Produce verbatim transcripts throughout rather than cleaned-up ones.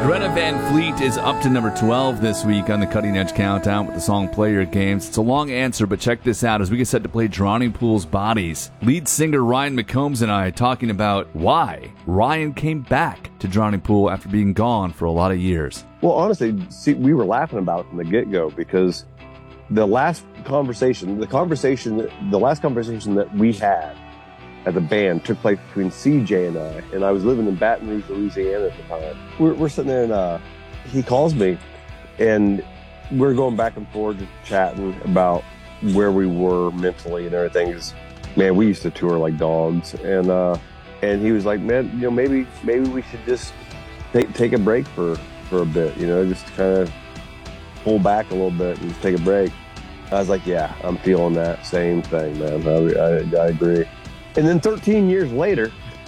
Greta Van Fleet is up to number twelve this week on the Cutting Edge Countdown with the song Play Your Games. It's a long answer, but check this out. As we get set to play Drowning Pool's Bodies, lead singer Ryan McCombs and I are talking about why Ryan came back to Drowning Pool after being gone for a lot of years. Well, honestly, see, we were laughing about it from the get-go because the last conversation, the conversation, the last conversation that we had at the band took place between C J and I, and I was living in Baton Rouge, Louisiana at the time. We're, we're sitting there, and uh, he calls me, and we're going back and forth, just chatting about where we were mentally and everything. 'Cause, man, we used to tour like dogs, and uh, and he was like, man, you know, maybe maybe we should just take take a break for, for a bit, you know, just kind of pull back a little bit and take a break. I was like, yeah, I'm feeling that same thing, man. I, I, I agree. And then thirteen years later,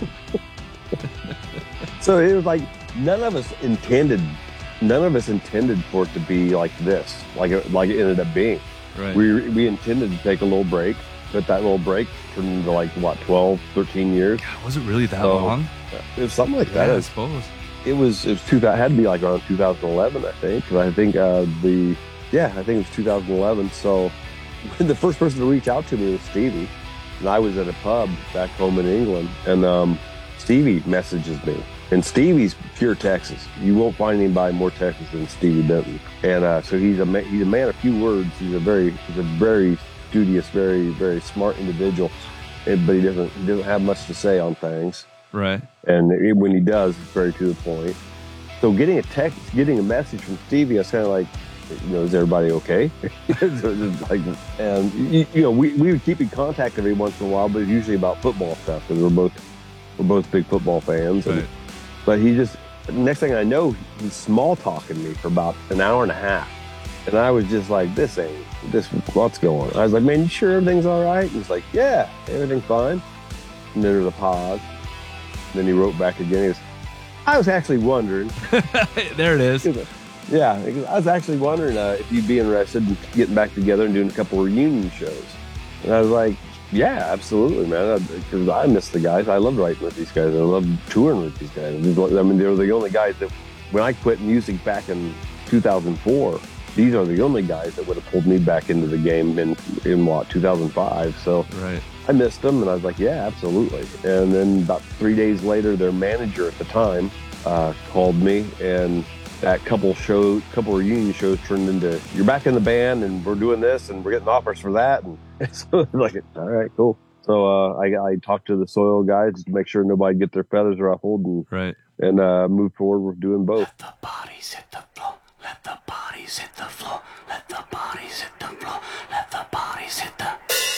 so it was like none of us intended, none of us intended for it to be like this, like it, like it ended up being. Right. We we intended to take a little break, but that little break turned into like, what, twelve, thirteen years? God, was it really that so, long? It was something like Yeah, that. I suppose. It was, it was two, it had to be like around two thousand eleven, I think. Because I think uh, the, yeah, I think it was two thousand eleven. So the first person to reach out to me was Stevie. And I was at a pub back home in England, and um, Stevie messages me. And Stevie's pure Texas. You won't find anybody more Texas than Stevie Benton. And uh, so he's a ma- he's a man of few words. He's a very he's a very studious, very very smart individual. And, but he doesn't he doesn't have much to say on things. Right. And it, when he does, it's very to the point. So getting a text, getting a message from Stevie, I was kind of like, you know, is everybody okay? like, and you, you know, we, we would keep in contact every once in a while, but it's usually about football stuff because we're both we're both big football fans. Right. And, but he just next thing I know, he's small talking me for about an hour and a half, and I was just like, this ain't this. What's going on? I was like, man, you sure everything's all right? And he's like, yeah, everything's fine. And there was a pause. And then he wrote back again. He goes, I was actually wondering. There it is. Yeah, I was actually wondering uh, if you'd be interested in getting back together and doing a couple of reunion shows. And I was like, yeah, absolutely, man, because I, I miss the guys. I loved writing with these guys. I loved touring with these guys. I mean, they were the only guys that, when I quit music back in two thousand four, these are the only guys that would have pulled me back into the game in, in what, two thousand five. So right. I missed them, and I was like, yeah, absolutely. And then about three days later, their manager at the time uh, called me, and that couple show, couple reunion shows turned into, you're back in the band and we're doing this and we're getting offers for that. And so like, all right, cool. So uh, I, I talked to the Soil guys to make sure nobody get their feathers ruffled and right. and uh, move forward with doing both. Let the bodies hit the